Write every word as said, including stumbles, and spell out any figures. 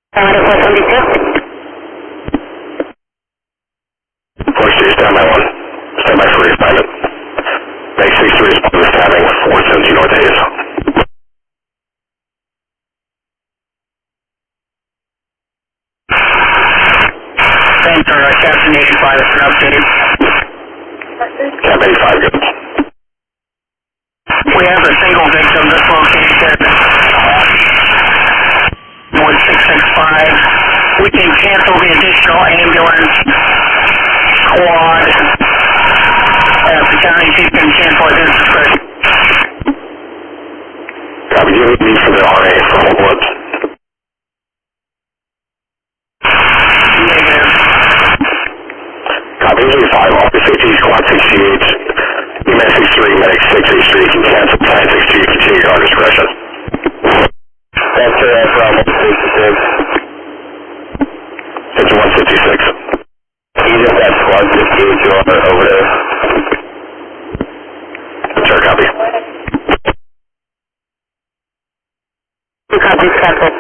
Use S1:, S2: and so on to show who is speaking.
S1: Tower four seventy-two.
S2: Force two, standby one. Standby for reassignment. Make six three respond to stabbing, four seventy North Hayes.
S3: Center, uh, Captain eighty-five, it's an update.
S2: Cap eighty-five, good.
S3: We have a single victim, this location, one six six five. We can cancel the additional ambulance squad. At the county chief can cancel at his discretion.
S2: Copy, you need me for the R A for all bloods.
S3: Negative.
S2: Copy, eighty-five, Officer safety, squad sixty-eight. E M S sixty-three, medic six eight three, can cancel plan sixty-two, continue your discretion. That's uh, from one sixty-six. It's one fifty-six. Can you just have squad sixty-eight to over, over there? Sure, copy.
S1: Two copies, cancel.